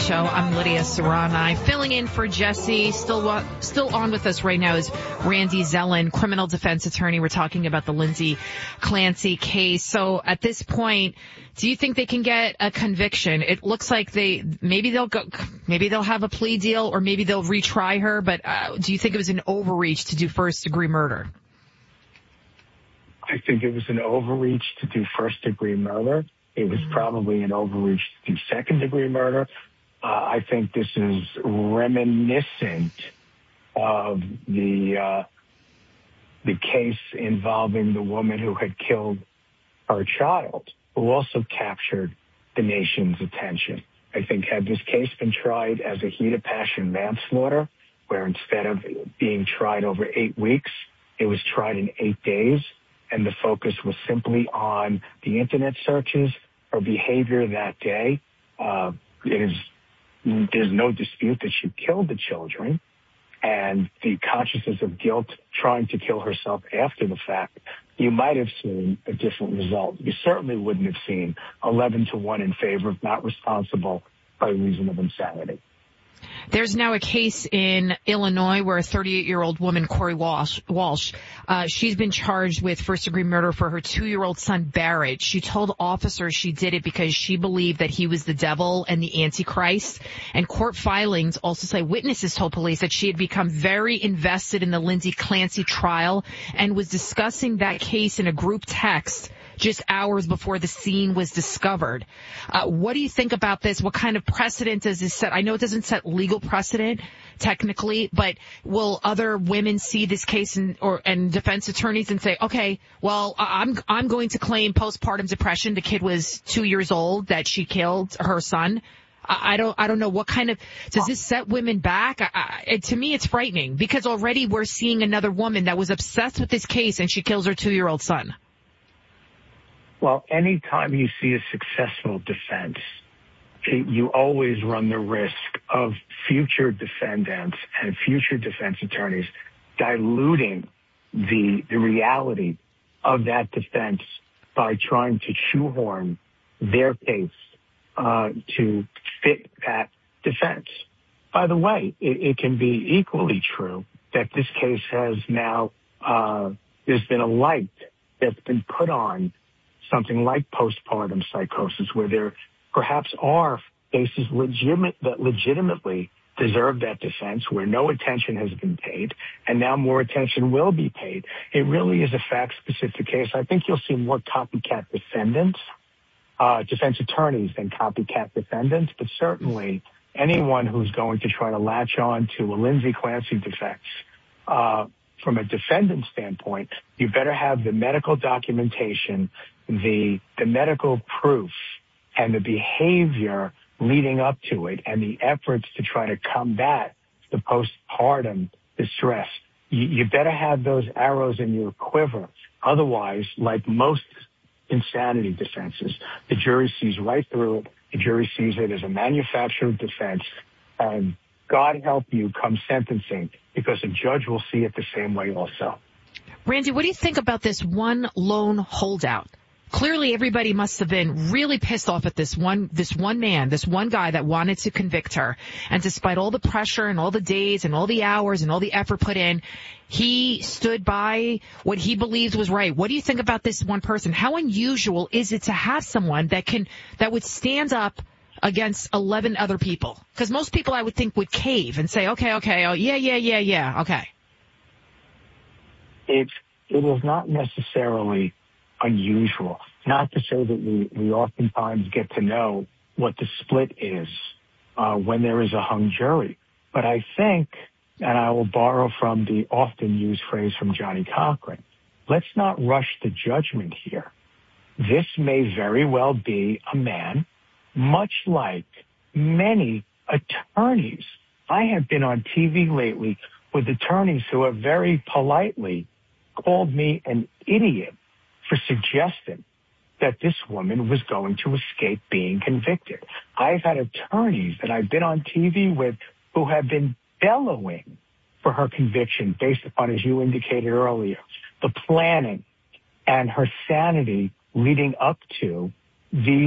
Show. I'm Lydia Serrani, filling in for Jesse. Still on with us right now is Randy Zellin, criminal defense attorney. We're talking about the Lindsay Clancy case. So at this point, do you think they can get a conviction? It looks like maybe they'll have a plea deal, or maybe they'll retry her. But do you think it was an overreach to do first-degree murder? I think it was an overreach to do first-degree murder. It was probably an overreach to do second-degree murder. I think this is reminiscent of the case involving the woman who had killed her child, who also captured the nation's attention. I think had this case been tried as a heat of passion manslaughter, where instead of being tried over 8 weeks, it was tried in 8 days, and the focus was simply on the internet searches, her behavior that day. There's no dispute that she killed the children, and the consciousness of guilt trying to kill herself after the fact, you might have seen a different result. You certainly wouldn't have seen 11-1 in favor of not responsible by reason of insanity. There's now a case in Illinois where a 38-year-old woman, Corey Walsh, she's been charged with first-degree murder for her 2-year-old son, Barrett. She told officers she did it because she believed that he was the devil and the Antichrist. And court filings also say witnesses told police that she had become very invested in the Lindsay Clancy trial and was discussing that case in a group text just hours before the scene was discovered. What do you think about this? What kind of precedent does this set? I know it doesn't set legal precedent technically, but will other women see this case and defense attorneys and say, okay, well, I'm going to claim postpartum depression. The kid was 2 years old that she killed her son. I don't know what kind of, does this set women back? To me, it's frightening because already we're seeing another woman that was obsessed with this case and she kills her 2-year-old son. Well, anytime you see a successful defense, you always run the risk of future defendants and future defense attorneys diluting the reality of that defense by trying to shoehorn their case to fit that defense. By the way, it can be equally true that this case has now, there's been a light that's been put on something like postpartum psychosis, where there perhaps are cases that legitimately deserve that defense, where no attention has been paid, and now more attention will be paid. It really is a fact-specific case. I think you'll see more copycat defendants, defense attorneys than copycat defendants, but certainly anyone who's going to try to latch on to a Lindsay Clancy defense, from a defendant standpoint, you better have the medical documentation, the medical proof, and the behavior leading up to it, and the efforts to try to combat the postpartum distress. You better have those arrows in your quiver. Otherwise, like most insanity defenses, the jury sees right through it. The jury sees it as a manufactured defense, and God help you come sentencing, because a judge will see it the same way also. Randy, what do you think about this one lone holdout? Clearly, everybody must have been really pissed off at this one guy that wanted to convict her. And despite all the pressure and all the days and all the hours and all the effort put in, he stood by what he believed was right. What do you think about this one person? How unusual is it to have someone that would stand up against 11 other people? Because most people, I would think, would cave and say, okay, oh, yeah, okay. It is not necessarily unusual. Not to say that we oftentimes get to know what the split is when there is a hung jury. But I think, and I will borrow from the often used phrase from Johnny Cochran, let's not rush to judgment here. This may very well be a man, much like many attorneys. I have been on TV lately with attorneys who have very politely called me an idiot for suggesting that this woman was going to escape being convicted. I've had attorneys that I've been on TV with who have been bellowing for her conviction based upon, as you indicated earlier, the planning and her sanity leading up to these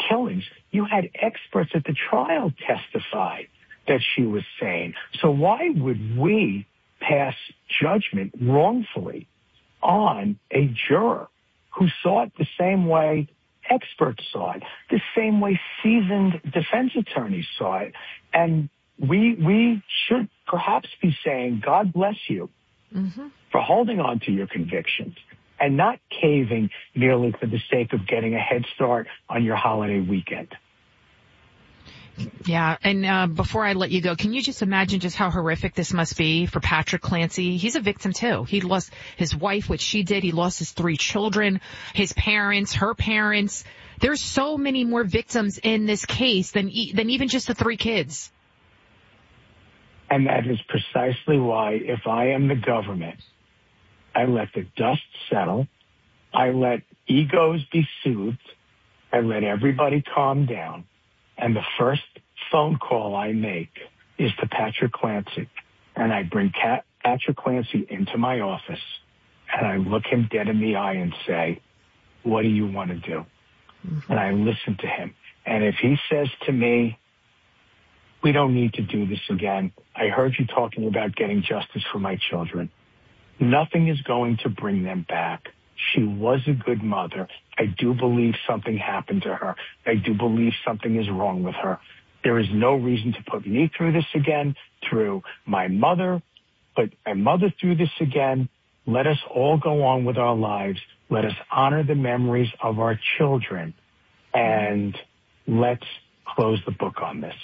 killings. You had experts at the trial testify that she was sane. So why would we pass judgment wrongfully on a juror who saw it the same way experts saw it, the same way seasoned defense attorneys saw it? And we should perhaps be saying, God bless you for holding on to your convictions and not caving merely for the sake of getting a head start on your holiday weekend. Yeah, and before I let you go, can you just imagine just how horrific this must be for Patrick Clancy? He's a victim too. He lost his wife, which she did. He lost his 3 children, his parents, her parents. There's so many more victims in this case than even just the 3 kids. And that is precisely why, if I am the government, I let the dust settle, I let egos be soothed, I let everybody calm down, and the first phone call I make is to Patrick Clancy. And I bring Patrick Clancy into my office, and I look him dead in the eye and say, what do you want to do? And I listen to him. And if he says to me, we don't need to do this again. I heard you talking about getting justice for my children. Nothing is going to bring them back. She was a good mother. I do believe something happened to her. I do believe something is wrong with her. There is no reason to put me through this again, through my mother. Put my mother through this again. Let us all go on with our lives. Let us honor the memories of our children. And let's close the book on this.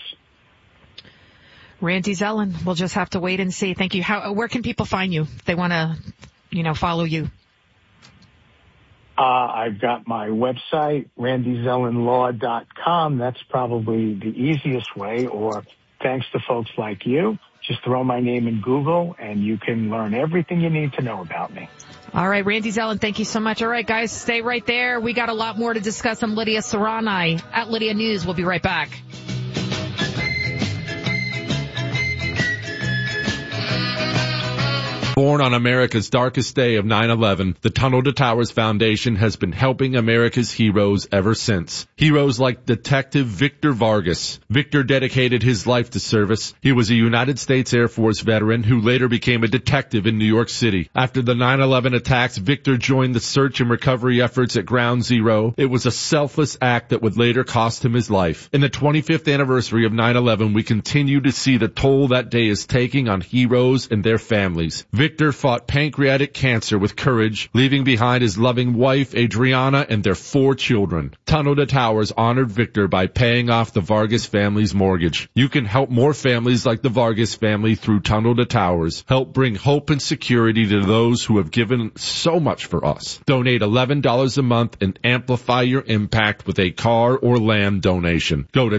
Randy Zellin, we'll just have to wait and see. Thank you. Where can people find you if they want to, follow you? I've got my website, randyzellinlaw.com. That's probably the easiest way, or thanks to folks like you, just throw my name in Google and you can learn everything you need to know about me. All right, Randy Zellin, thank you so much. All right, guys, stay right there. We got a lot more to discuss. I'm Lydia Serrani at Lydia News. We'll be right back. Born on America's darkest day of 9/11, the Tunnel to Towers Foundation has been helping America's heroes ever since. Heroes like Detective Victor Vargas. Victor dedicated his life to service. He was a United States Air Force veteran who later became a detective in New York City. After the 9/11 attacks, Victor joined the search and recovery efforts at Ground Zero. It was a selfless act that would later cost him his life. In the 25th anniversary of 9/11, we continue to see the toll that day is taking on heroes and their families. Victor fought pancreatic cancer with courage, leaving behind his loving wife, Adriana, and their 4 children. Tunnel to Towers honored Victor by paying off the Vargas family's mortgage. You can help more families like the Vargas family through Tunnel to Towers. Help bring hope and security to those who have given so much for us. Donate $11 a month and amplify your impact with a car or land donation. Go to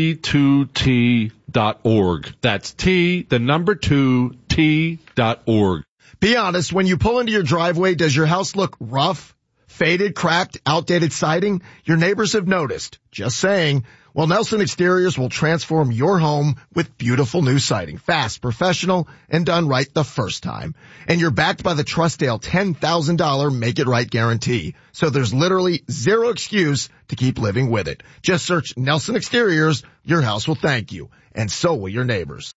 T2T.org. That's T2T.org. Be honest, when you pull into your driveway, does your house look rough, faded, cracked, outdated siding? Your neighbors have noticed. Just saying. Well, Nelson Exteriors will transform your home with beautiful new siding. Fast, professional, and done right the first time. And you're backed by the Trustdale $10,000 Make It Right guarantee. So there's literally zero excuse to keep living with it. Just search Nelson Exteriors. Your house will thank you. And so will your neighbors.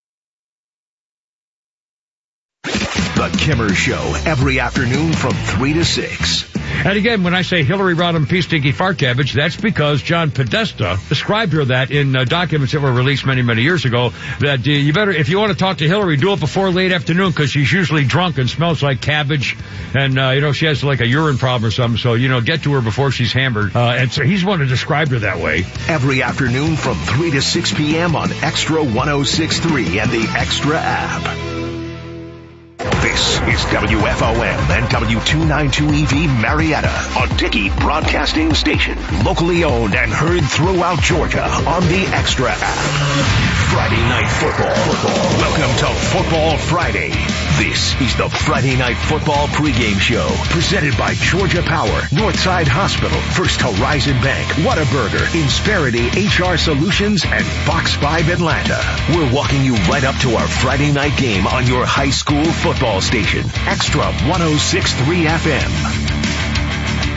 The Kimmer Show, every afternoon from 3 to 6. And again, when I say Hillary Rodham Pea Stinky Fart Cabbage, that's because John Podesta described her that in documents that were released many, many years ago, that you better, if you want to talk to Hillary, do it before late afternoon because she's usually drunk and smells like cabbage. And, she has like a urine problem or something. So, get to her before she's hammered. And so he's one who described her that way. Every afternoon from 3 to 6 p.m. on Extra 106.3 and the Extra app. This is WFOM and W292EV Marietta, a Dickey Broadcasting Station, locally owned and heard throughout Georgia on the Extra app. Friday Night Football. Welcome to Football Friday. This is the Friday Night Football pregame show, presented by Georgia Power, Northside Hospital, First Horizon Bank, Whataburger, Insperity HR Solutions, and Fox 5 Atlanta. We're walking you right up to our Friday night game on your high school football station, Extra 106.3 FM.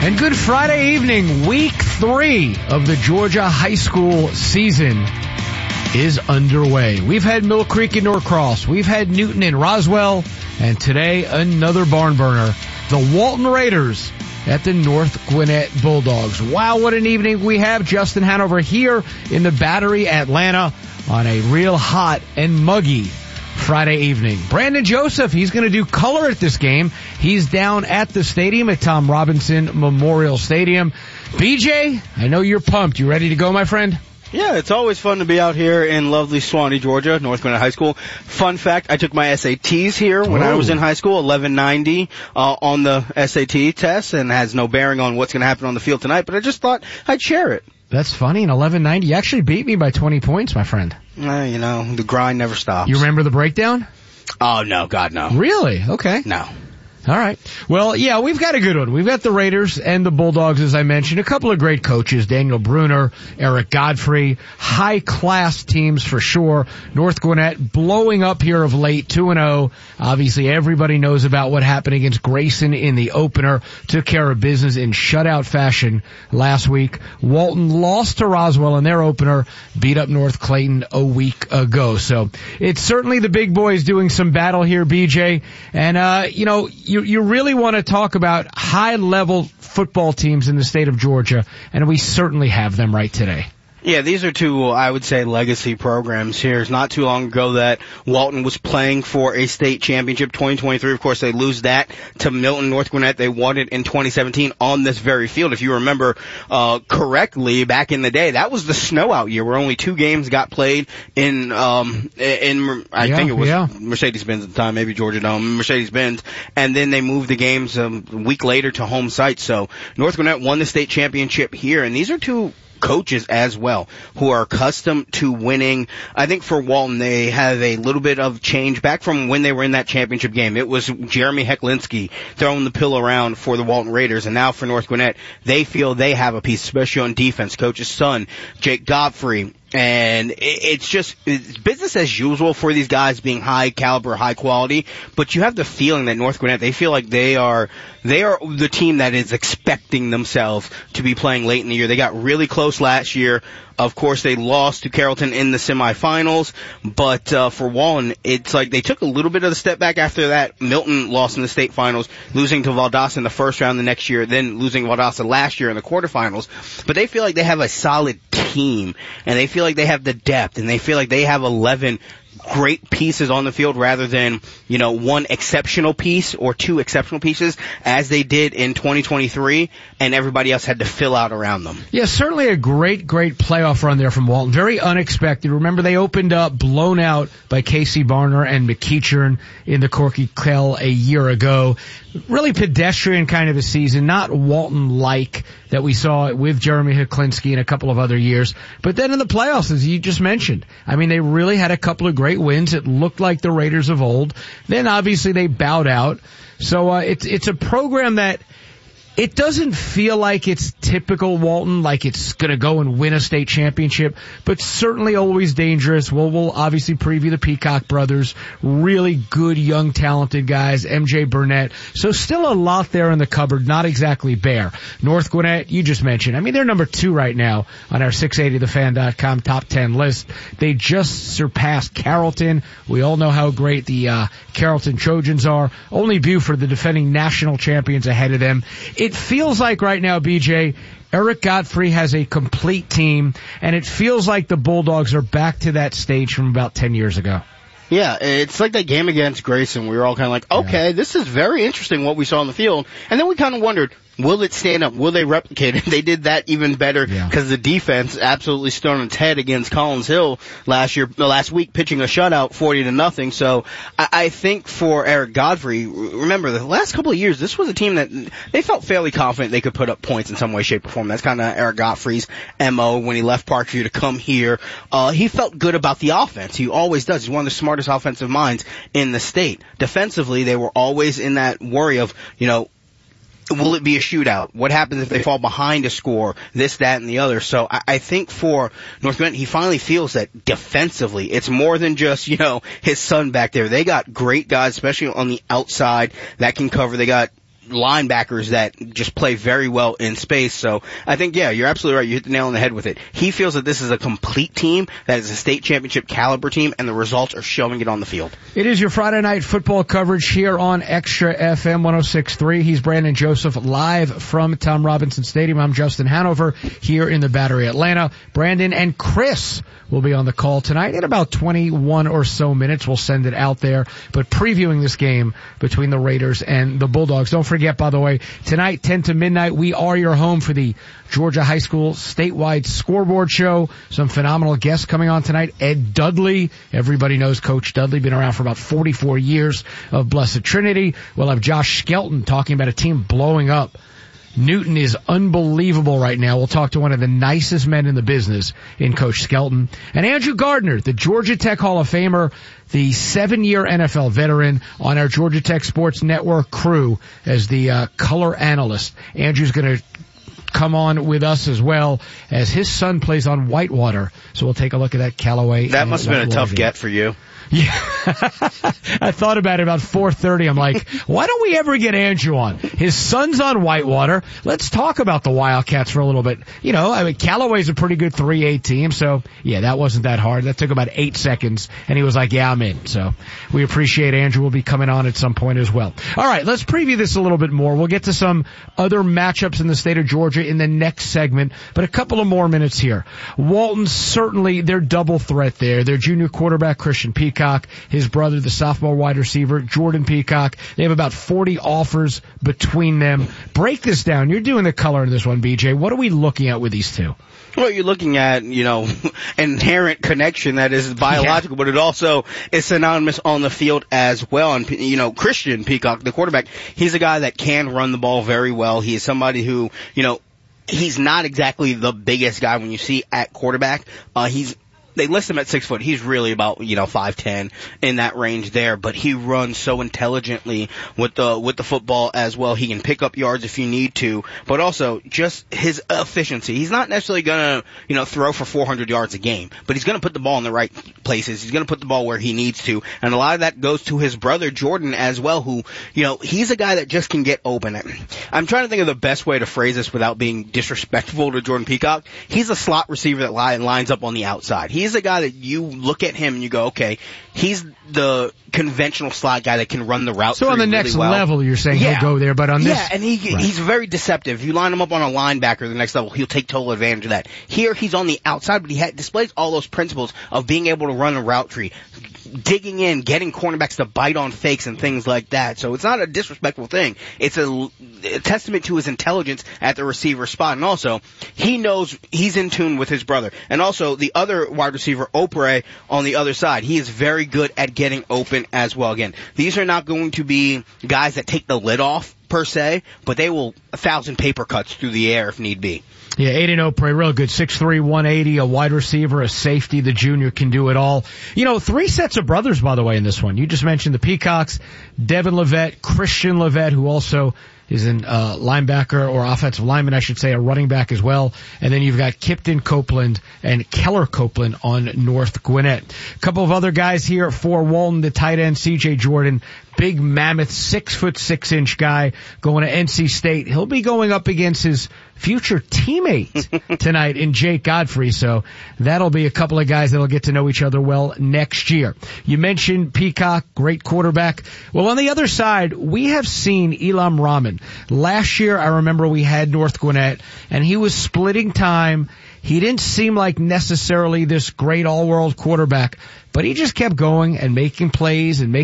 And good Friday evening. Week 3 of the Georgia high school season is underway. We've had Mill Creek and Norcross. We've had Newton and Roswell. And today, another barn burner. The Walton Raiders at the North Gwinnett Bulldogs. Wow, what an evening we have. Justin Hanover here in the Battery, Atlanta on a real hot and muggy Friday evening. Brandon Joseph, he's going to do color at this game. He's down at the stadium at Tom Robinson Memorial Stadium. BJ, I know you're pumped. You ready to go, my friend? Yeah, it's always fun to be out here in lovely Suwanee, Georgia, North Gwinnett High School. Fun fact, I took my SATs here when I was in high school, 1190 on the SAT test, and has no bearing on what's going to happen on the field tonight, but I just thought I'd share it. That's funny. In 1190, you actually beat me by 20 points, my friend. You know, the grind never stops. You remember the breakdown? Oh, no, God, no. Really? Okay. No. All right. Well, yeah, we've got a good one. We've got the Raiders and the Bulldogs, as I mentioned. A couple of great coaches, Daniel Bruner, Eric Godfrey. High-class teams for sure. North Gwinnett blowing up here of late, 2-0. Obviously, everybody knows about what happened against Grayson in the opener. Took care of business in shutout fashion last week. Walton lost to Roswell in their opener, beat up North Clayton a week ago. So it's certainly the big boys doing some battle here, BJ. And, you really want to talk about high-level football teams in the state of Georgia, and we certainly have them right today. Yeah, these are two, I would say, legacy programs here. It's not too long ago that Walton was playing for a state championship, 2023. Of course, they lose that to Milton. North Gwinnett, they won it in 2017 on this very field. If you remember correctly, back in the day, that was the snow out year where only 2 games got played in think it was Mercedes-Benz at the time, maybe Georgia Dome, Mercedes-Benz, and then they moved the games a week later to home site. So North Gwinnett won the state championship here, and these are two coaches as well who are accustomed to winning. I think for Walton, they have a little bit of change back from when they were in that championship game. It was Jeremy Hecklinski throwing the pill around for the Walton Raiders, and now for North Gwinnett, they feel they have a piece, especially on defense. Coach's son, Jake Godfrey. And it's business as usual for these guys, being high caliber, high quality. But you have the feeling that North Gwinnett, they feel like they are the team that is expecting themselves to be playing late in the year. They got really close last year. Of course, they lost to Carrollton in the semifinals, but for Walton, it's like they took a little bit of the step back after that. Milton lost in the state finals, losing to Valdosta in the first round the next year, then losing Valdosta last year in the quarterfinals. But they feel like they have a solid team, and they feel like they have the depth, and they feel like they have 11 great pieces on the field rather than, one exceptional piece or 2 exceptional pieces as they did in 2023, and everybody else had to fill out around them. Yeah, certainly a great playoff run there from Walton. Very unexpected. Remember, they opened up blown out by Casey Barner and McEachern in the Corky Kell a year ago. Really pedestrian kind of a season, not Walton-like that we saw with Jeremy Hecklinski and a couple of other years. But then in the playoffs, as you just mentioned, I mean, they really had a couple of great wins. It looked like the Raiders of old. Then obviously they bowed out. So it's a program that it doesn't feel like it's typical Walton, like it's going to go and win a state championship, but certainly always dangerous. We'll obviously preview the Peacock brothers, really good, young, talented guys, MJ Burnett. So still a lot there in the cupboard, not exactly bare. North Gwinnett, you just mentioned. I mean, they're number 2 right now on our 680thefan.com top 10 list. They just surpassed Carrollton. We all know how great the Carrollton Trojans are. Only Buford, the defending national champions, ahead of them. It feels like right now, BJ, Eric Godfrey has a complete team, and it feels like the Bulldogs are back to that stage from about 10 years ago. Yeah, it's like that game against Grayson. We were all kind of like, okay, this is very interesting what we saw on the field. And then we kind of wondered, will it stand up? Will they replicate it? They did that even better because the defense absolutely stood on its head against Collins Hill last week, pitching a shutout 40-0. So I think for Eric Godfrey, remember the last couple of years, this was a team that they felt fairly confident they could put up points in some way, shape, or form. That's kind of Eric Godfrey's MO when he left Parkview to come here. He felt good about the offense. He always does. He's one of the smartest offensive minds in the state. Defensively, they were always in that worry of, will it be a shootout? What happens if they fall behind a score? This, that, and the other. So I think for North Gwinnett, he finally feels that defensively, it's more than just, his son back there. They got great guys, especially on the outside, that can cover. They got linebackers that just play very well in space. So I think, yeah, you're absolutely right. You hit the nail on the head with it. He feels that this is a complete team, that is a state championship caliber team, and the results are showing it on the field. It is your Friday night football coverage here on Extra FM 106.3. He's Brandon Joseph, live from Tom Robinson Stadium. I'm Justin Hanover here in the Battery, Atlanta. Brandon and Chris will be on the call tonight in about 21 or so minutes. We'll send it out there, but previewing this game between the Raiders and the Bulldogs. Don't forget, by the way, tonight, 10 to midnight, we are your home for the Georgia High School statewide scoreboard show. Some phenomenal guests coming on tonight. Ed Dudley. Everybody knows Coach Dudley. Been around for about 44 years of Blessed Trinity. We'll have Josh Skelton talking about a team blowing up. Newton is unbelievable right now. We'll talk to one of the nicest men in the business in Coach Skelton. And Andrew Gardner, the Georgia Tech Hall of Famer, the 7-year NFL veteran, on our Georgia Tech Sports Network crew as the color analyst. Andrew's going to come on with us as well, as his son plays on Whitewater. So we'll take a look at that Callaway. That must have been a tough get for you. Yeah. I thought about it about 4:30. I'm like, why don't we ever get Andrew on? His son's on Whitewater. Let's talk about the Wildcats for a little bit. You know, I mean, Callaway's a pretty good 3A team, so yeah, that wasn't that hard. That took about 8 seconds, and he was like, yeah, I'm in. So we appreciate Andrew will be coming on at some point as well. All right, let's preview this a little bit more. We'll get to some other matchups in the state of Georgia in the next segment, but a couple of more minutes here. Walton, certainly their double threat there. Their junior quarterback, Christian Peacock, his brother, the sophomore wide receiver, Jordan Peacock. They have about 40 offers between them. Break this down. You're doing the color in this one, BJ. What are we looking at with these two? Well, you're looking at, inherent connection that is biological, but it also is synonymous on the field as well. And, Christian Peacock, the quarterback, he's a guy that can run the ball very well. He is somebody who, he's not exactly the biggest guy when you see at quarterback. They list him at 6 foot. He's really about, 5'10", in that range there, but he runs so intelligently with the football as well. He can pick up yards if you need to, but also just his efficiency. He's not necessarily gonna, throw for 400 yards a game, but he's gonna put the ball in the right places. He's gonna put the ball where he needs to, and a lot of that goes to his brother Jordan as well, who, he's a guy that just can get open. I'm trying to think of the best way to phrase this without being disrespectful to Jordan Peacock. He's a slot receiver that lines up on the outside. He's a guy that you look at him and you go, okay, he's the conventional slot guy that can run the route. So on the next level, you're saying he'll go there, but on this... Yeah, and he's very deceptive. If you line him up on a linebacker the next level, he'll take total advantage of that. Here, he's on the outside, but he displays all those principles of being able to run a route tree, digging in, getting cornerbacks to bite on fakes and things like that. So it's not a disrespectful thing. It's a testament to his intelligence at the receiver spot. And also, he knows he's in tune with his brother. And also, the other wide receiver, Opre, on the other side, he is very good at getting open as well. Again, these are not going to be guys that take the lid off, per se, but they will 1,000 paper cuts through the air if need be. Yeah, Aiden Opre, real good. 6'3", 180, a wide receiver, a safety. The junior can do it all. 3 sets of brothers, by the way, in this one. You just mentioned the Peacocks, Devin Levet, Christian Levet, who also is an linebacker or offensive lineman, I should say, a running back as well. And then you've got Kipton Copeland and Keller Copeland on North Gwinnett. A couple of other guys here for Walton, the tight end, C.J. Jordan. Big mammoth, 6'6" guy going to NC State. He'll be going up against his future teammate tonight in Jake Godfrey. So that'll be a couple of guys that'll get to know each other well next year. You mentioned Peacock, great quarterback. Well, on the other side, we have seen Elam Rahman. Last year, I remember we had North Gwinnett, and he was splitting time. He didn't seem like necessarily this great all-world quarterback, but he just kept going and making plays. And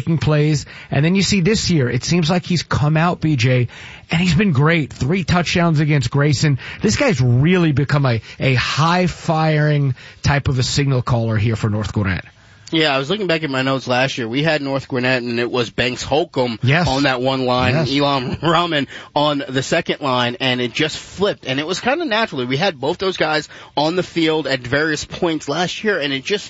then you see this year, it seems like he's come out, BJ, and he's been great. 3 touchdowns against Grayson. This guy's really become a high-firing type of a signal caller here for North Gwinnett. Yeah, I was looking back at my notes last year. We had North Gwinnett, and it was Banks Holcomb on that one line, and Elam Rahman on the second line, and it just flipped. And it was kind of naturally. We had both those guys on the field at various points last year, and it just,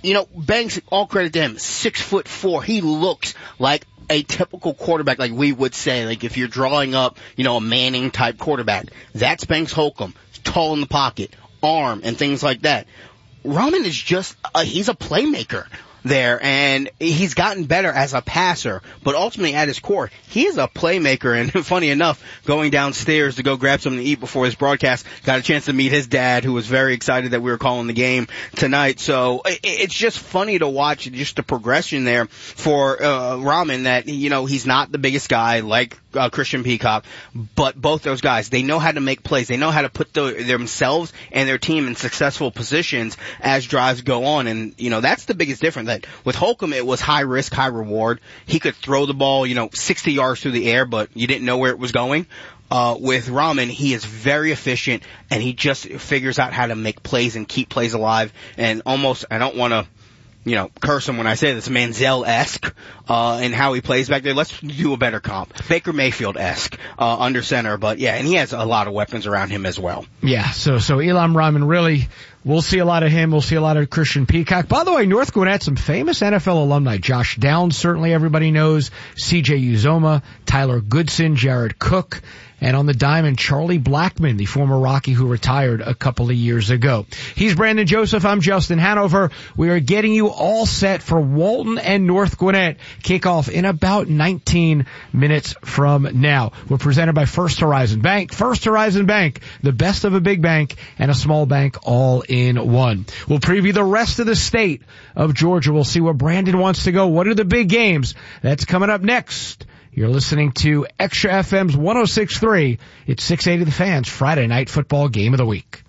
Banks, all credit to him, 6'4". He looks like a typical quarterback, like we would say, like if you're drawing up, a Manning type quarterback. That's Banks Holcomb. Tall in the pocket, arm, and things like that. Rahman is just, he's a playmaker. there, and he's gotten better as a passer, but ultimately at his core, he is a playmaker. And funny enough, going downstairs to go grab something to eat before his broadcast, got a chance to meet his dad, who was very excited that we were calling the game tonight. So it's just funny to watch just the progression there for Rahman, that, you know, he's not the biggest guy like Christian Peacock, but both those guys, they know how to make plays. They know how to put themselves and their team in successful positions as drives go on. And, you know, that's the biggest difference. That with Holcomb, it was high risk, high reward. He could throw the ball, 60 yards through the air, but you didn't know where it was going. With Rahman, he is very efficient, and he just figures out how to make plays and keep plays alive. And almost, I don't want to, curse him when I say this, Manziel-esque, in how he plays back there. Let's do a better comp. Baker Mayfield-esque, under center. But yeah, and he has a lot of weapons around him as well. Yeah, so Elam Rahman, really, we'll see a lot of him. We'll see a lot of Christian Peacock. By the way, North Gwinnett, some famous NFL alumni. Josh Downs, certainly everybody knows. C.J. Uzoma, Tyler Goodson, Jared Cook. And on the diamond, Charlie Blackmon, the former Rocky who retired a couple of years ago. He's Brandon Joseph. I'm Justin Hanover. We are getting you all set for Walton and North Gwinnett kickoff in about 19 minutes from now. We're presented by First Horizon Bank. First Horizon Bank, the best of a big bank and a small bank all in one. We'll preview the rest of the state of Georgia. We'll see where Brandon wants to go. What are the big games? That's coming up next. You're listening to Extra FM's 106.3. It's 680 The Fans, Friday Night Football Game of the Week.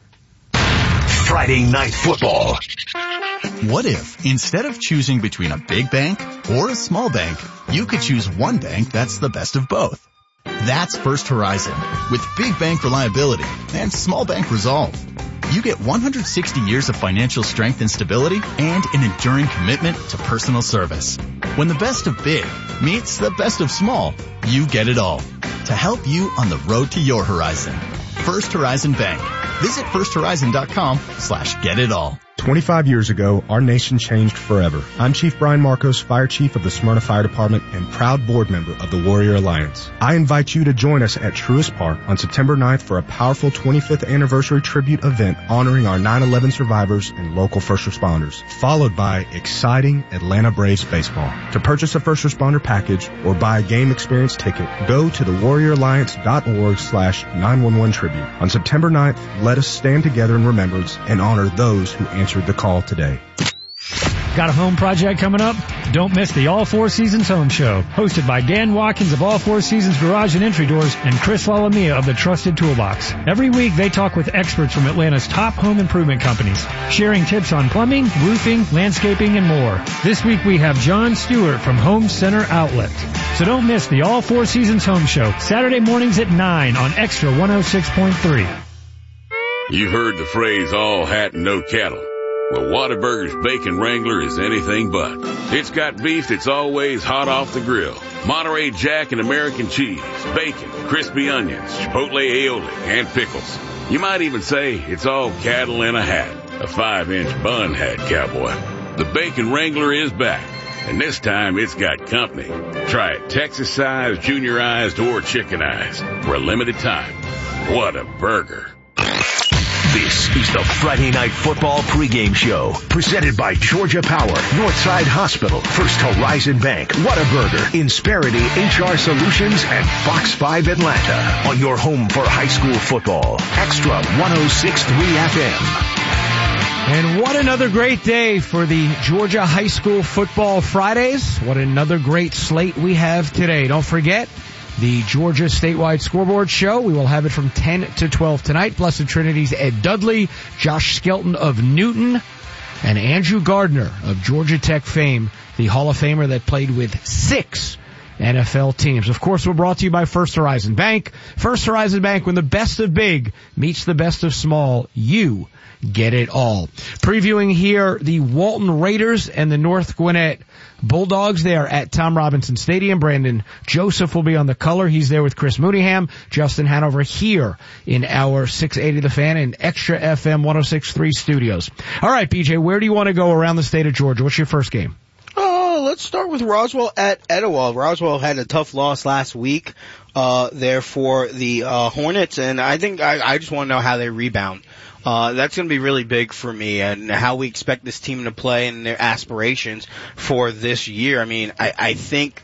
Friday Night Football. What if, instead of choosing between a big bank or a small bank, you could choose one bank that's the best of both? That's First Horizon, with big bank reliability and small bank resolve. You get 160 years of financial strength and stability and an enduring commitment to personal service. When the best of big meets the best of small, you get it all. To help you on the road to your horizon. First Horizon Bank. Visit firsthorizon.com/getitall. 25 years ago, our nation changed forever. I'm Chief Brian Marcos, Fire Chief of the Smyrna Fire Department and proud board member of the Warrior Alliance. I invite you to join us at Truist Park on September 9th for a powerful 25th anniversary tribute event honoring our 9/11 survivors and local first responders, followed by exciting Atlanta Braves baseball. To purchase a first responder package or buy a game experience ticket, go to thewarrioralliance.org/911 tribute. On September 9th, let us stand together in remembrance and honor those who answered the call today. Got a home project coming up? Don't miss the All Four Seasons Home Show, hosted by Dan Watkins of All Four Seasons Garage and Entry Doors and Chris Lalamia of the Trusted Toolbox. Every week they talk with experts from Atlanta's top home improvement companies, sharing tips on plumbing, roofing, landscaping, and more. This week we have John Stewart from Home Center Outlet. So don't miss the All Four Seasons Home Show, Saturday mornings at 9 on Extra 106.3. You've heard the phrase all hat and no cattle. Well, Whataburger's Bacon Wrangler is anything but. It's got beef that's always hot off the grill, Monterey Jack and American cheese, bacon, crispy onions, chipotle aioli, and pickles. You might even say it's all cattle in a hat, a 5-inch bun hat, cowboy. The Bacon Wrangler is back, and this time it's got company. Try it Texas-sized, junior-ized, or chicken-ized for a limited time. What a burger. This is the Friday Night Football pregame show, presented by Georgia Power, Northside Hospital, First Horizon Bank, Whataburger, Insperity HR Solutions, and Fox 5 Atlanta. On your home for high school football, Extra 106.3 FM. And what another great day for the Georgia High School Football Fridays. What another great slate we have today. Don't forget, the Georgia Statewide Scoreboard Show. We will have it from 10 to 12 tonight. Blessed Trinity's Ed Dudley, Josh Skelton of Newton, and Andrew Gardner of Georgia Tech fame, the Hall of Famer that played with 6 NFL teams. Of course, we're brought to you by First Horizon Bank. First Horizon Bank, when the best of big meets the best of small, you get it all. Previewing here the Walton Raiders and the North Gwinnett Bulldogs. They are at Tom Robinson Stadium. Brandon Joseph will be on the color. He's there with Chris Mooneyham. Justin Hanover here in our 680 The Fan and Extra FM 106.3 studios. All right, BJ, where do you want to go around the state of Georgia? What's your first game? Let's start with Roswell at Etowah. Roswell had a tough loss last week there for the Hornets, and I think I just want to know how they rebound. That's going to be really big for me, and how we expect this team to play and their aspirations for this year. I mean, I think,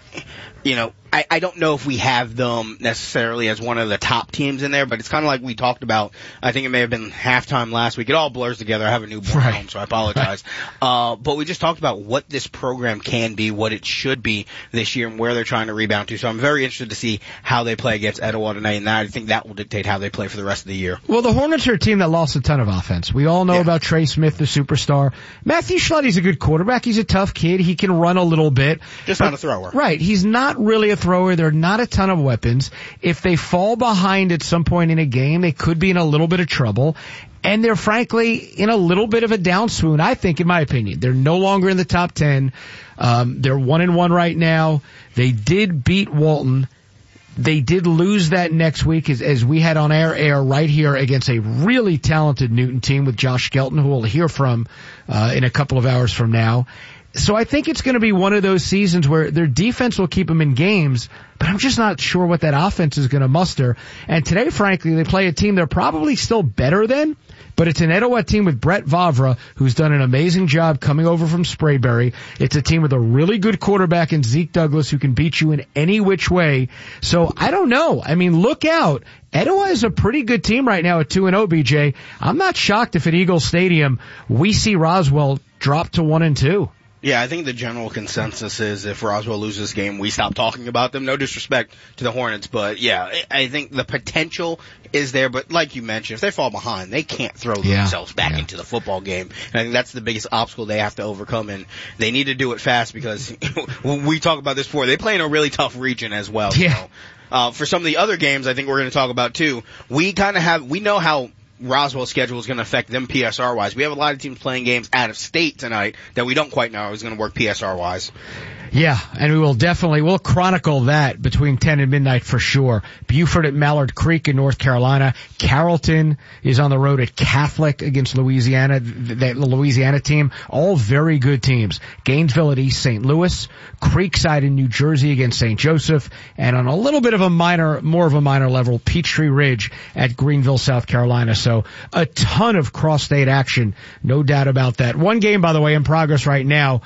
I don't know if we have them necessarily as one of the top teams in there, but it's kind of like we talked about. I think it may have been halftime last week. It all blurs together. I have a newborn at home, so I apologize. But we just talked about what this program can be, what it should be this year, and where they're trying to rebound to. So I'm very interested to see how they play against Etowah tonight, and I think that will dictate how they play for the rest of the year. Well, the Hornets are a team that lost a ton of offense. We all know about Trey Smith, the superstar. Matthew Schlotty's a good quarterback. He's a tough kid. He can run a little bit. Just not a thrower. Right. He's not really a thrower. There are not a ton of weapons. If they fall behind at some point in a game, they could be in a little bit of trouble. And they're frankly in a little bit of a downswoon, I think, in my opinion. They're no longer in the top 10. They're 1-1 right now. They did beat Walton. They did lose that next week as we had on our air right here against a really talented Newton team with Josh Skelton, who we'll hear from in a couple of hours from now. So I think it's going to be one of those seasons where their defense will keep them in games, but I'm just not sure what that offense is going to muster. And today, frankly, they play a team they're probably still better than, but it's an Etowah team with Brett Vavra, who's done an amazing job coming over from Sprayberry. It's a team with a really good quarterback in Zeke Douglas who can beat you in any which way. So I don't know. I mean, look out. Etowah is a pretty good team right now at 2-0, BJ. I'm not shocked if at Eagle Stadium we see Roswell drop to 1-2. Yeah, I think the general consensus is if Roswell loses this game, we stop talking about them. No disrespect to the Hornets, but yeah, I think the potential is there. But like you mentioned, if they fall behind, they can't throw themselves back into the football game. And I think that's the biggest obstacle they have to overcome, and they need to do it fast because we talked about this before. They play in a really tough region as well. Yeah. So, for some of the other games I think we're going to talk about too, we know how Roswell's schedule is going to affect them PSR-wise. We have a lot of teams playing games out of state tonight that we don't quite know how it's going to work PSR-wise. Yeah, and we'll chronicle that between 10 and midnight for sure. Buford at Mallard Creek in North Carolina. Carrollton is on the road at Catholic against Louisiana, the Louisiana team. All very good teams. Gainesville at East St. Louis. Creekside in New Jersey against St. Joseph. And on a little bit of more of a minor level, Peachtree Ridge at Greenville, South Carolina. So a ton of cross-state action, no doubt about that. One game, by the way, in progress right now.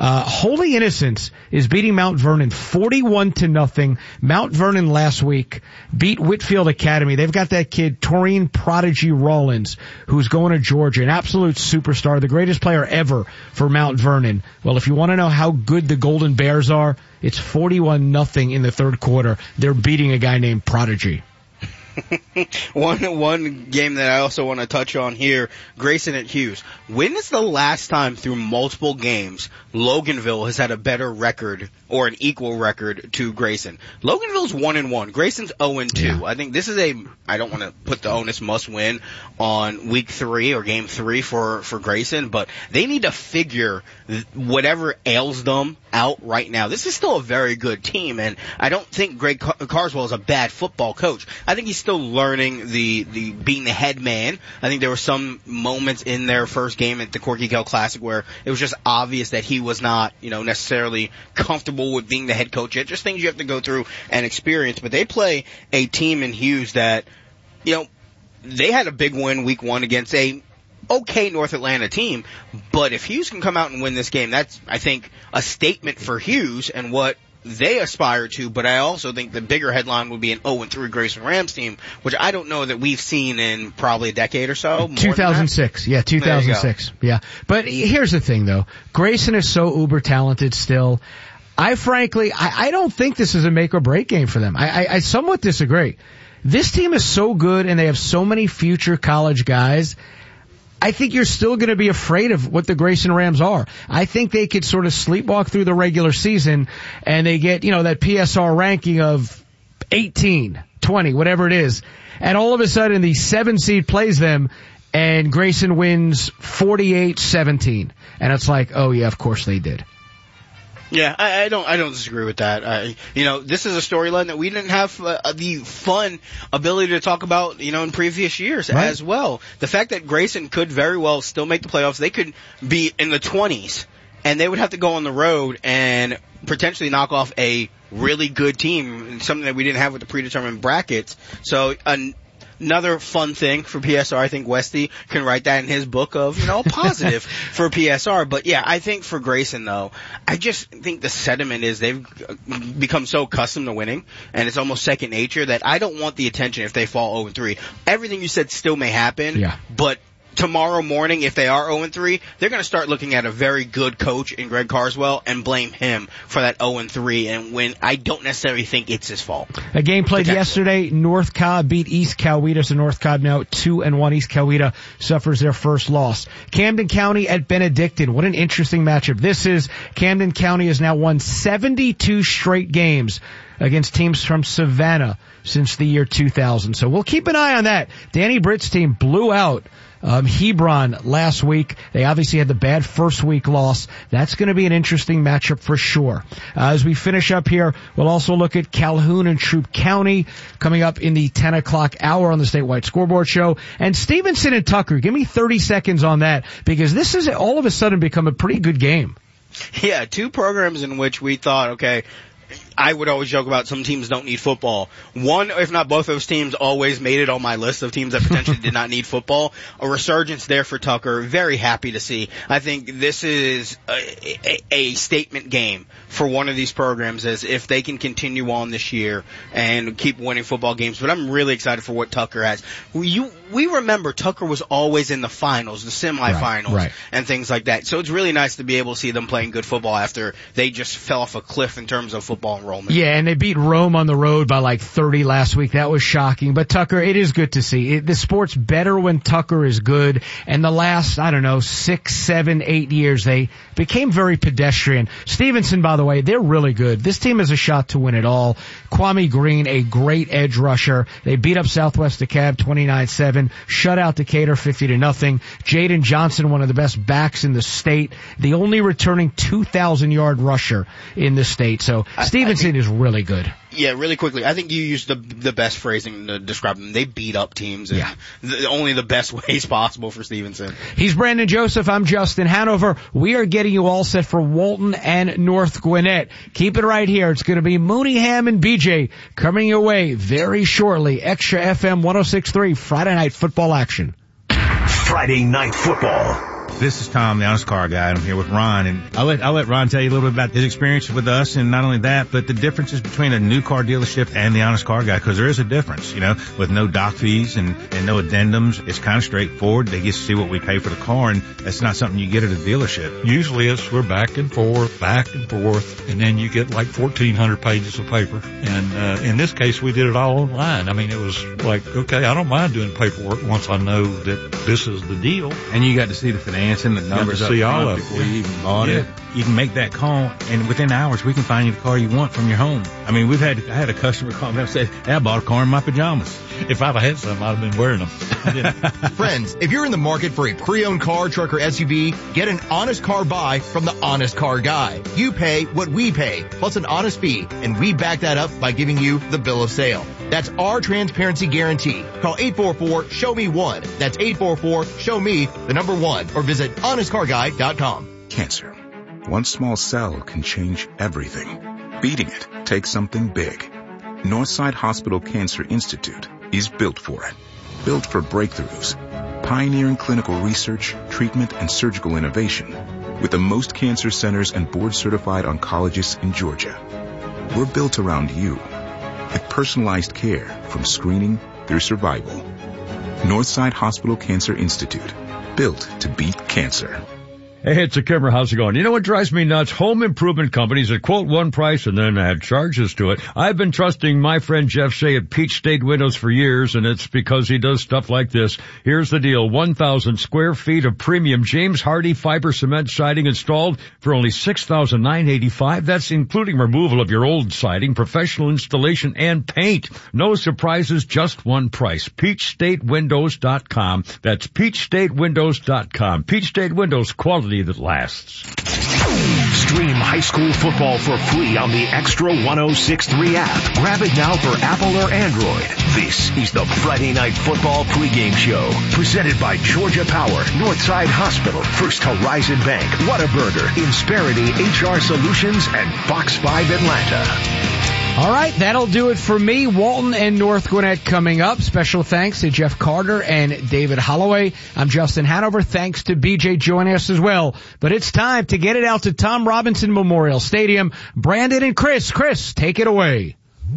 Holy Innocents is beating Mount Vernon 41-0. Mount Vernon last week beat Whitfield Academy. They've got that kid, Taurine Prodigy Rollins, who's going to Georgia, an absolute superstar, the greatest player ever for Mount Vernon. Well, if you want to know how good the Golden Bears are, it's 41-0 in the third quarter. They're beating a guy named Prodigy. One game that I also want to touch on here, Grayson at Hughes. When is the last time through multiple games Loganville has had a better record or an equal record to Grayson? Loganville's 1-1. Grayson's 0-2. Yeah. I think this is I don't want to put the onus must win on week 3 or game 3 for Grayson, but they need to figure whatever ails them out right now. This is still a very good team, and I don't think Greg Carswell is a bad football coach. I think he's still learning the being the head man. I think there were some moments in their first game at the Corky Kell Classic where it was just obvious that he was not, necessarily comfortable with being the head coach yet. Just things you have to go through and experience. But they play a team in Hughes that, they had a big win week 1 against a okay North Atlanta team, but if Hughes can come out and win this game, that's, I think, a statement for Hughes and what they aspire to, but I also think the bigger headline would be an 0-3 Grayson Rams team, which I don't know that we've seen in probably a decade or so. 2006. Yeah, 2006. Yeah. But here's the thing, though. Grayson is so uber talented still. I don't think this is a make or break game for them. I somewhat disagree. This team is so good and they have so many future college guys. I think you're still going to be afraid of what the Grayson Rams are. I think they could sort of sleepwalk through the regular season and they get, that PSR ranking of 18, 20, whatever it is. And all of a sudden the 7 seed plays them and Grayson wins 48-17. And it's like, oh yeah, of course they did. Yeah, I don't disagree with that. This is a storyline that we didn't have the fun ability to talk about, in previous years as well. The fact that Grayson could very well still make the playoffs, they could be in the 20s and they would have to go on the road and potentially knock off a really good team, something that we didn't have with the predetermined brackets. So another fun thing for PSR, I think Westy can write that in his book of, positive for PSR. But yeah, I think for Grayson though, I just think the sentiment is they've become so accustomed to winning and it's almost second nature that I don't want the attention if they fall 0-3. Everything you said still may happen, but tomorrow morning, if they are 0-3, they're going to start looking at a very good coach in Greg Carswell and blame him for that 0-3 and win. I don't necessarily think it's his fault. A game played yesterday. North Cobb beat East Coweta, so North Cobb now 2-1. East Coweta suffers their first loss. Camden County at Benedictine. What an interesting matchup this is. Camden County has now won 72 straight games against teams from Savannah since the year 2000. So we'll keep an eye on that. Danny Britt's team blew out Hebron last week. They obviously had the bad first week loss. That's going to be an interesting matchup for sure. As we finish up here, we'll also look at Calhoun and Troup County coming up in the 10 o'clock hour on the Statewide Scoreboard Show. And Stevenson and Tucker, give me 30 seconds on that because this has all of a sudden become a pretty good game. Yeah, two programs in which we thought, okay, I would always joke about some teams don't need football. One, if not both of those teams, always made it on my list of teams that potentially did not need football. A resurgence there for Tucker. Very happy to see. I think this is a statement game for one of these programs as if they can continue on this year and keep winning football games. But I'm really excited for what Tucker has. We remember Tucker was always in the finals, the semifinals, and things like that. So it's really nice to be able to see them playing good football after they just fell off a cliff in terms of football enrollment. Yeah, and they beat Rome on the road by like 30 last week. That was shocking. But Tucker, it is good to see. The sport's better when Tucker is good. And the last, 6, 7, 8 years, they became very pedestrian. Stevenson, by the way, they're really good. This team has a shot to win it all. Kwame Green, a great edge rusher. They beat up Southwest DeKalb 29-7. Shut out Decatur 50-0. Jaden Johnson, one of the best backs in the state. The only returning 2,000-yard rusher in the state. So Stevenson is really good. Yeah, really quickly, I think you used the best phrasing to describe them. They beat up teams in only the best ways possible for Stevenson. He's Brandon Joseph. I'm Justin Hanover. We are getting you all set for Walton and North Gwinnett. Keep it right here. It's going to be Mooneyham and BJ coming your way very shortly. Extra FM 106.3 Friday night football action. Friday night football. This is Tom, the Honest Car Guy. I'm here with Ron, and I'll let Ron tell you a little bit about his experience with us, and not only that, but the differences between a new car dealership and the Honest Car Guy, because there is a difference, with no doc fees and no addendums. It's kind of straightforward. They get to see what we pay for the car, and that's not something you get at a dealership. Usually we're back and forth, and then you get like 1,400 pages of paper. And in this case, we did it all online. I mean, it was like, okay, I don't mind doing paperwork once I know that this is the deal. And you got to see the financing, the numbers up front before you even bought it. You can make that call, and within hours, we can find you the car you want from your home. I mean, I had a customer call me and say, hey, I bought a car in my pajamas. If I'd have had some, I'd have been wearing them. Friends, if you're in the market for a pre-owned car, truck, or SUV, get an honest car buy from the Honest Car Guy. You pay what we pay, plus an honest fee, and we back that up by giving you the bill of sale. That's our transparency guarantee. Call 844-SHOW-ME-1. That's 844-SHOW-ME, the number 1, or visit honestcarguy.com. Cancer. One small cell can change everything. Beating it takes something big. Northside Hospital Cancer Institute is built for it. Built for breakthroughs, pioneering clinical research, treatment, and surgical innovation with the most cancer centers and board-certified oncologists in Georgia. We're built around you with personalized care from screening through survival. Northside Hospital Cancer Institute, built to beat cancer. Hey, it's a Kimmer. How's it going? You know what drives me nuts? Home improvement companies that quote one price and then add charges to it. I've been trusting my friend Jeff Shea at Peach State Windows for years, and it's because he does stuff like this. Here's the deal. 1,000 square feet of premium James Hardie fiber cement siding installed for only $6,985. That's including removal of your old siding, professional installation, and paint. No surprises, just one price. PeachStateWindows.com. That's PeachStateWindows.com. Peach State Windows, quality that lasts. Stream high school football for free on the Extra 106.3 app. Grab it now for Apple or Android. This is the Friday Night Football pregame show, presented by Georgia Power, Northside Hospital, First Horizon Bank, Whataburger, Insperity HR Solutions, and Fox 5 Atlanta. All right, that'll do it for me. Walton and North Gwinnett coming up. Special thanks to Jeff Carter and David Holloway. I'm Justin Hanover. Thanks to BJ joining us as well. But it's time to get it out to Tom Robinson Memorial Stadium. Brandon and Chris. Chris, take it away.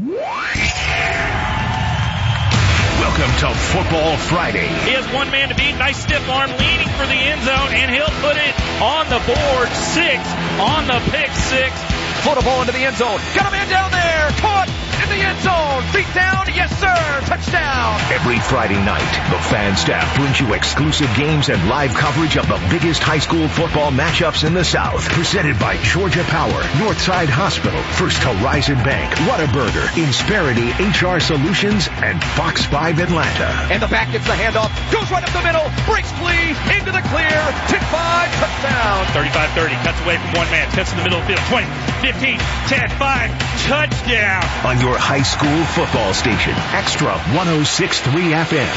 Welcome to Football Friday. He has one man to beat. Nice stiff arm leaning for the end zone, and he'll put it on the board. 6 on the pick 6. Football into the end zone. Got a man down there. Caught in the end zone. Feet down. Yes, sir. Touchdown. Every Friday night, the fan staff brings you exclusive games and live coverage of the biggest high school football matchups in the South. Presented by Georgia Power, Northside Hospital, First Horizon Bank, Whataburger, Insperity HR Solutions, and Fox 5 Atlanta. And the back gets the handoff. Goes right up the middle. Breaks free. Into the clear. 10-5. Touchdown. 35-30. Cuts away from one man. Cuts in the middle of the field. 20. 15, 10, 5, touchdown. On your high school football station, Extra 106.3 FM.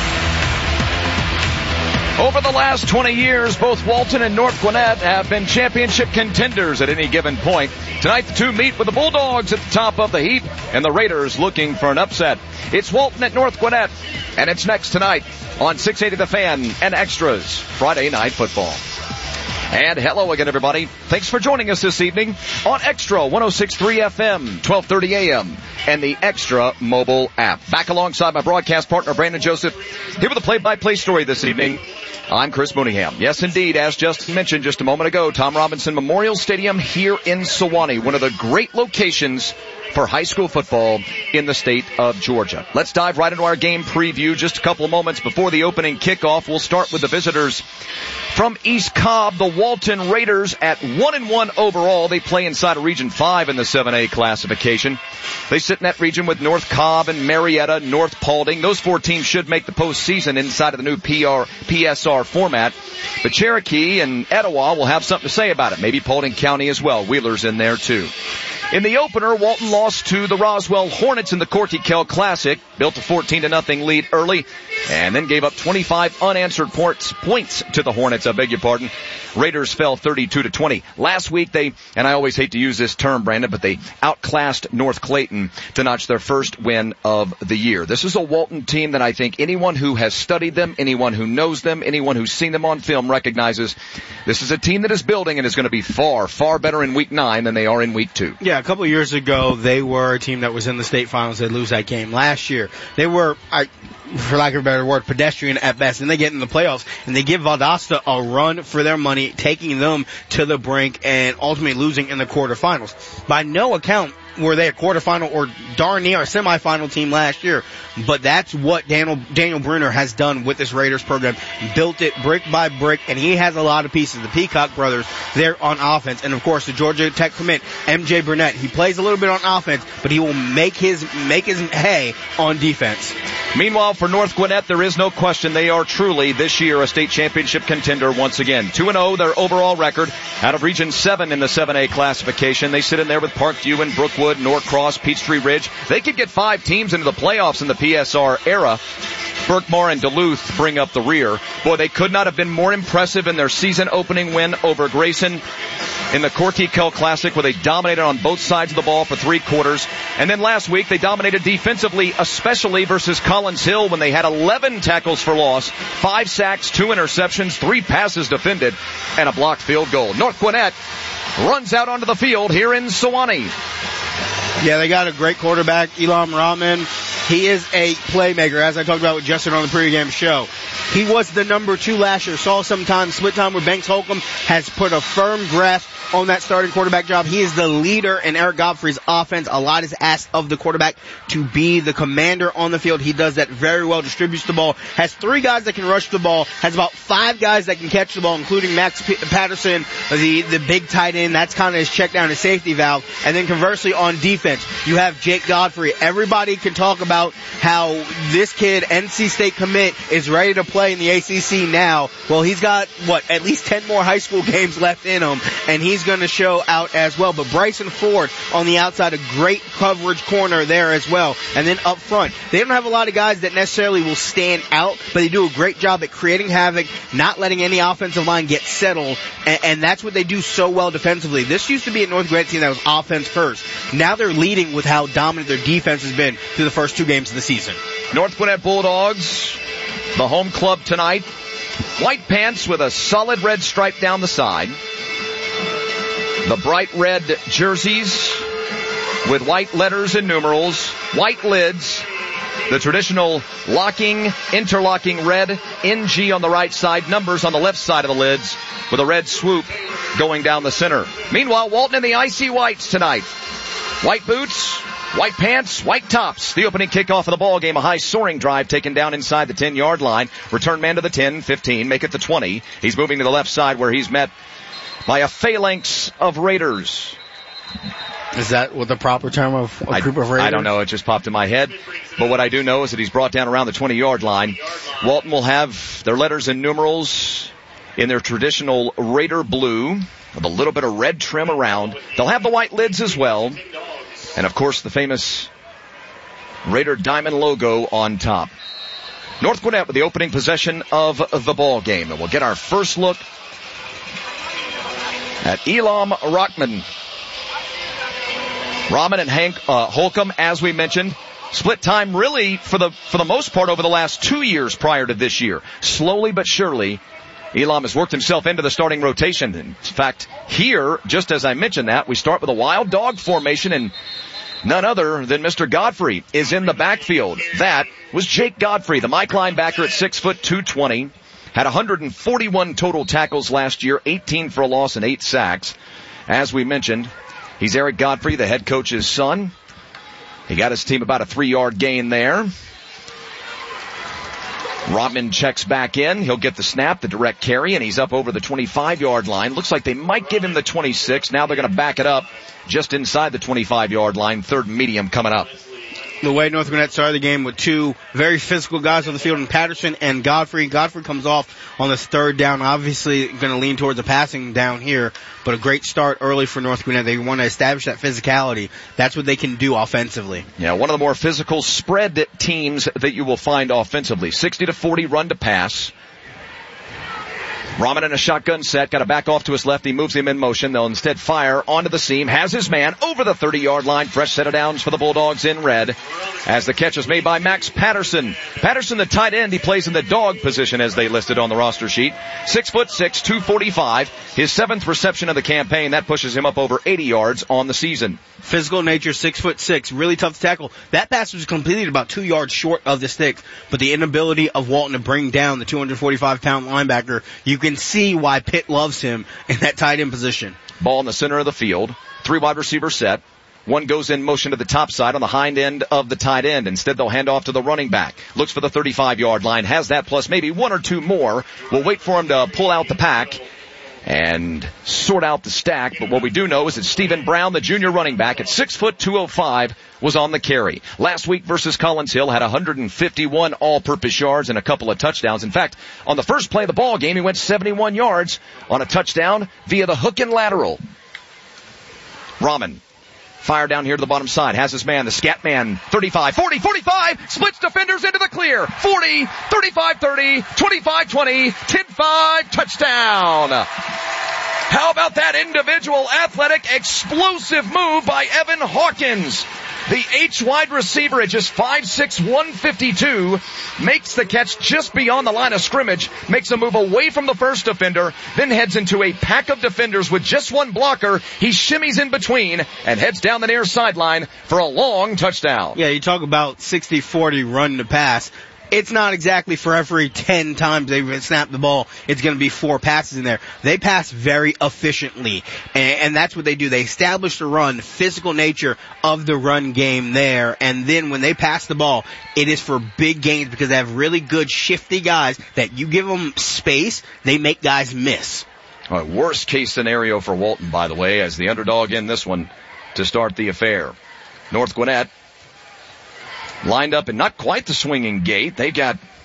Over the last 20 years, both Walton and North Gwinnett have been championship contenders at any given point. Tonight, the two meet with the Bulldogs at the top of the heap, and the Raiders looking for an upset. It's Walton at North Gwinnett, and it's next tonight on 680 The Fan and Extras Friday Night Football. And hello again, everybody. Thanks for joining us this evening on Extra 106.3 FM, 1230 AM, and the Extra mobile app. Back alongside my broadcast partner, Brandon Joseph, here with a play-by-play story this evening. I'm Chris Mooneyham. Yes, indeed, as Justin mentioned just a moment ago, Tom Robinson Memorial Stadium here in Sewanee, one of the great locations for high school football in the state of Georgia. Let's dive right into our game preview just a couple of moments before the opening kickoff. We'll start with the visitors from East Cobb, the Walton Raiders at 1-1 overall. They play inside of Region 5 in the 7A classification. They sit in that region with North Cobb and Marietta, North Paulding. Those four teams should make the postseason inside of the new PSR format. But Cherokee and Etowah will have something to say about it. Maybe Paulding County as well. Wheeler's in there too. In the opener, Walton lost to the Roswell Hornets in the Corky Kell Classic, built a 14-0 lead early, and then gave up 25 unanswered points to the Hornets, I beg your pardon. Raiders fell 32-20. Last week they, and I always hate to use this term, Brandon, but they outclassed North Clayton to notch their first win of the year. This is a Walton team that I think anyone who has studied them, anyone who knows them, anyone who's seen them on film recognizes this is a team that is building and is going to be far, far better in Week 9 than they are in Week 2. Yeah, a couple of years ago, they were a team that was in the state finals. They lose that game. Last year, they were, for lack of a better word, pedestrian at best. And they get in the playoffs, and they give Valdosta a run for their money, taking them to the brink and ultimately losing in the quarterfinals. By no account were they a quarterfinal or darn near a semifinal team last year. But that's what Daniel Bruner has done with this Raiders program. Built it brick by brick, and he has a lot of pieces. The Peacock brothers, they're on offense. And, of course, the Georgia Tech commit, MJ Burnett. He plays a little bit on offense, but he will make his hay on defense. Meanwhile, for North Gwinnett, there is no question they are truly, this year, a state championship contender once again. 2-0, their overall record, out of Region 7 in the 7A classification. They sit in there with Parkview and Brookwood, Norcross, Peachtree Ridge. They could get 5 teams into the playoffs in the PSR era. Berkmar and Duluth bring up the rear. Boy, they could not have been more impressive in their season opening win over Grayson in the Corky Kell Classic, where they dominated on both sides of the ball for 3 quarters. And then last week, they dominated defensively, especially versus Collins Hill, when they had 11 tackles for loss, 5 sacks, 2 interceptions, 3 passes defended, and a blocked field goal. North Gwinnett runs out onto the field here in Sewanee. Yeah, they got a great quarterback, Elam Rahman. He is a playmaker, as I talked about with Justin on the pregame show. He was the number 2 last year. Saw some time, split time with Banks Holcomb, has put a firm grasp on that starting quarterback job. He is the leader in Eric Godfrey's offense. A lot is asked of the quarterback to be the commander on the field. He does that very well, distributes the ball, has 3 guys that can rush the ball, has about 5 guys that can catch the ball, including Max Patterson, the big tight end. That's kind of his check down, his safety valve. And then conversely on defense, you have Jake Godfrey. Everybody can talk about how this kid, NC State commit, is ready to play in the ACC now. Well, he's got, at least 10 more high school games left in him, and he's he's going to show out as well. But Bryson Ford on the outside, a great coverage corner there as well. And then up front, they don't have a lot of guys that necessarily will stand out, but they do a great job at creating havoc, not letting any offensive line get settled, and that's what they do so well defensively. This used to be a North Gwinnett team that was offense first. Now they're leading with how dominant their defense has been through the first 2 games of the season. North Gwinnett Bulldogs, the home club tonight. White pants with a solid red stripe down the side. The bright red jerseys with white letters and numerals, white lids, the traditional interlocking red NG on the right side, numbers on the left side of the lids with a red swoop going down the center. Meanwhile, Walton in the icy whites tonight. White boots, white pants, white tops. The opening kickoff of the ball game, a high soaring drive taken down inside the 10-yard line. Return man to the 10, 15, make it the 20. He's moving to the left side where he's met by a phalanx of Raiders. Is that what the proper term of a group of Raiders? I don't know. It just popped in my head. But what I do know is that he's brought down around the 20-yard line. Walton will have their letters and numerals in their traditional Raider blue with a little bit of red trim around. They'll have the white lids as well. And, of course, the famous Raider diamond logo on top. North Gwinnett with the opening possession of the ball game. And we'll get our first look at Elam Rockman. Rahman and Hank Holcomb, as we mentioned, split time really for the most part over the last 2 years prior to this year. Slowly but surely, Elam has worked himself into the starting rotation. In fact, here, just as I mentioned that, we start with a wild dog formation, and none other than Mr. Godfrey is in the backfield. That was Jake Godfrey, the Mike linebacker at 6 foot 220. Had 141 total tackles last year, 18 for a loss and 8 sacks. As we mentioned, he's Eric Godfrey, the head coach's son. He got his team about a 3-yard gain there. Rodman checks back in. He'll get the snap, the direct carry, and he's up over the 25-yard line. Looks like they might give him the 26. Now they're going to back it up just inside the 25-yard line. 3rd and medium coming up. The way North Gwinnett started the game with 2 very physical guys on the field, in Patterson and Godfrey. Godfrey comes off on this 3rd down, obviously going to lean towards a passing down here, but a great start early for North Gwinnett. They want to establish that physicality. That's what they can do offensively. Yeah, one of the more physical spread teams that you will find offensively. 60-40 run to pass. Rahman in a shotgun set, got to back off to his left. He moves him in motion. They'll instead fire onto the seam. Has his man over the 30-yard line. Fresh set of downs for the Bulldogs in red. As the catch is made by Max Patterson. Patterson, the tight end, he plays in the dog position as they listed on the roster sheet. 6'6", 245. His 7th reception of the campaign. That pushes him up over 80 yards on the season. Physical nature, 6'6", really tough to tackle. That pass was completed about 2 yards short of the sticks, but the inability of Walton to bring down the 245-pound linebacker, you can see why Pitt loves him in that tight end position. Ball in the center of the field. 3 wide receiver set. One goes in motion to the top side on the hind end of the tight end. Instead, they'll hand off to the running back. Looks for the 35-yard line. Has that plus maybe 1 or 2 more. We'll wait for him to pull out the pack and sort out the stack. But what we do know is that Stephen Brown, the junior running back at 6 foot 205, was on the carry. Last week versus Collins Hill had 151 all-purpose yards and a couple of touchdowns. In fact, on the first play of the ball game, he went 71 yards on a touchdown via the hook and lateral. Rahman. Fire down here to the bottom side. Has his man, the scat man. 35, 40, 45. Splits defenders into the clear. 40, 35, 30, 25, 20, 10, 5. Touchdown. How about that individual athletic explosive move by Evan Hawkins? The H wide receiver at just 5'6", 152 makes the catch just beyond the line of scrimmage, makes a move away from the first defender, then heads into a pack of defenders with just one blocker. He shimmies in between and heads down the near sideline for a long touchdown. Yeah, you talk about 60-40 run to pass. It's not exactly for every 10 times they snap the ball, it's going to be 4 passes in there. They pass very efficiently, and that's what they do. They establish the run, physical nature of the run game there, and then when they pass the ball, it is for big gains because they have really good shifty guys that you give them space, they make guys miss. Worst case scenario for Walton, by the way, as the underdog in this one to start the affair. North Gwinnett lined up in not quite the swinging gate. They got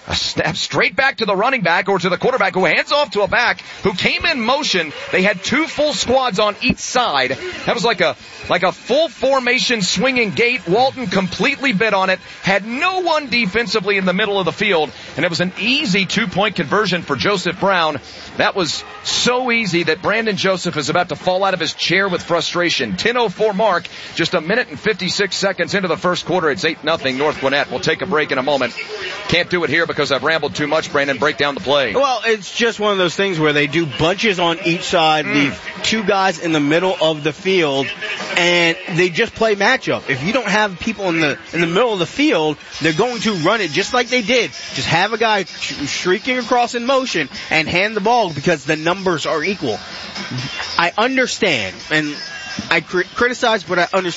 A snap straight back to the running back or to the quarterback who hands off to a back who came in motion. They had 2 full squads on each side. That was like a full formation swinging gate. Walton completely bid on it, had no one defensively in the middle of the field, and it was an easy 2-point conversion for Joseph Brown. That was so easy that Brandon Joseph is about to fall out of his chair with frustration. 10:04 mark, just a minute and 56 seconds into the first quarter. It's 8-0 North Gwinnett. We'll take a break in a moment. Can't do it here because I've rambled too much. Brandon, break down the play. Well, it's just one of those things where they do bunches on each side, leave 2 guys in the middle of the field, and they just play matchup. If you don't have people in the middle of the field, they're going to run it just like they did. Just have a guy streaking across in motion and hand the ball because the numbers are equal. I understand, and I criticize, but I understand.